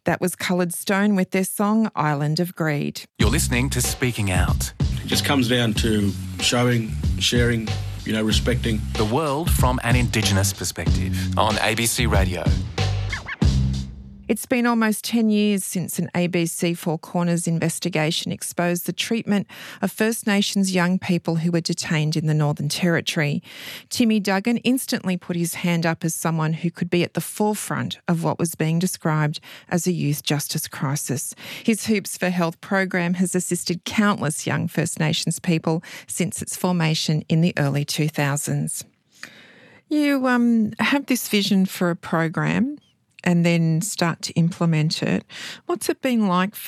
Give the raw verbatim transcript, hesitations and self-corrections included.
That was Coloured Stone with their song Island of Greed. You're listening to Speaking Out. It just comes down to showing, sharing, you know, respecting. The world from an Indigenous perspective on A B C Radio. It's been almost ten years since an A B C Four Corners investigation exposed the treatment of First Nations young people who were detained in the Northern Territory. Timmy Duggan instantly put his hand up as someone who could be at the forefront of what was being described as a youth justice crisis. His Hoops for Health program has assisted countless young First Nations people since its formation in the early two thousands. You um, have this vision for a program and then start to implement it. What's it been like